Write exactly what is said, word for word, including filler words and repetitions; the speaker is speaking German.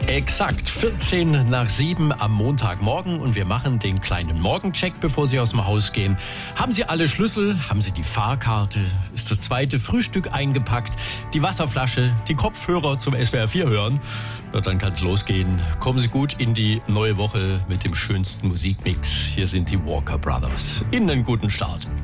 Exakt vierzehn nach sieben am Montagmorgen und wir machen den kleinen Morgencheck, bevor Sie aus dem Haus gehen. Haben Sie alle Schlüssel? Haben Sie die Fahrkarte? Ist das zweite Frühstück eingepackt? Die Wasserflasche? Die Kopfhörer zum S W R vier hören? Na, dann kann's losgehen. Kommen Sie gut in die neue Woche mit dem schönsten Musikmix. Hier sind die Walker Brothers. Ihnen einen guten Start.